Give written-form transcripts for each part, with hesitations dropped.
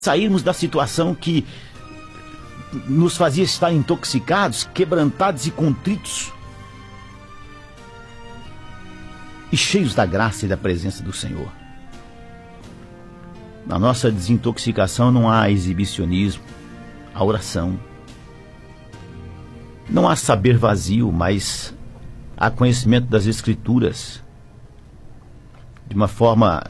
sairmos da situação que nos fazia estar intoxicados, quebrantados e contritos, e cheios da graça e da presença do Senhor. Na nossa desintoxicação não há exibicionismo, há oração. Não há saber vazio, mas há conhecimento das Escrituras de uma forma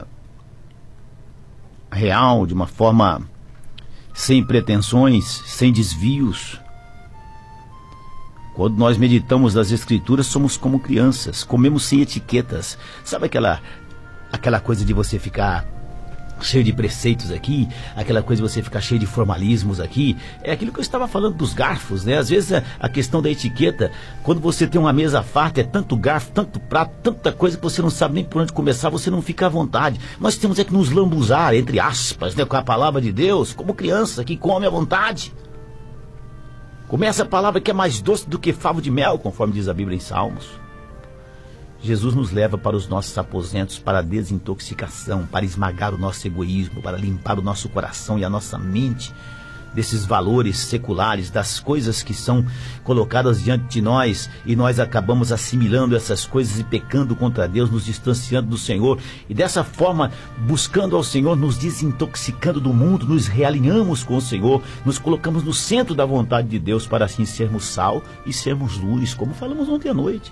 real, de uma forma sem pretensões, sem desvios. Quando nós meditamos nas Escrituras, somos como crianças, comemos sem etiquetas. Sabe aquela coisa de você ficar cheio de preceitos aqui, aquela coisa de você ficar cheio de formalismos aqui? É aquilo que eu estava falando dos garfos, né? Às vezes a questão da etiqueta, quando você tem uma mesa farta, é tanto garfo, tanto prato, tanta coisa que você não sabe nem por onde começar, você não fica à vontade. Nós temos é que nos lambuzar, entre aspas, né, com a palavra de Deus, como criança que come à vontade. Começa a palavra que é mais doce do que favo de mel, conforme diz a Bíblia em Salmos. Jesus nos leva para os nossos aposentos, para a desintoxicação, para esmagar o nosso egoísmo, para limpar o nosso coração e a nossa mente desses valores seculares, das coisas que são colocadas diante de nós, e nós acabamos assimilando essas coisas e pecando contra Deus, nos distanciando do Senhor, e dessa forma, buscando ao Senhor, nos desintoxicando do mundo, nos realinhamos com o Senhor, nos colocamos no centro da vontade de Deus, para assim sermos sal e sermos luz, como falamos ontem à noite.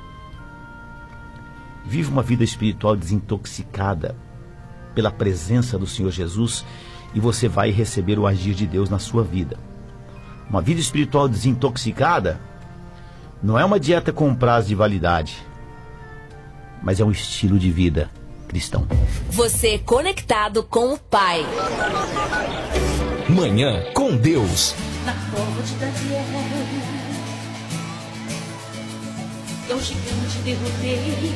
Viva uma vida espiritual desintoxicada pela presença do Senhor Jesus, e você vai receber o agir de Deus na sua vida. Uma vida espiritual desintoxicada não é uma dieta com prazo de validade, mas é um estilo de vida cristão. Você conectado com o Pai. Manhã com Deus. Na cova de Daniel, eu gigante derrotei.